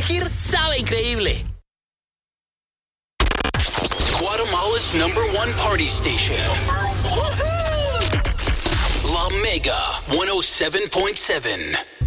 elegir sabe increíble. Guatemala's #1 party station. La Mega 107.7.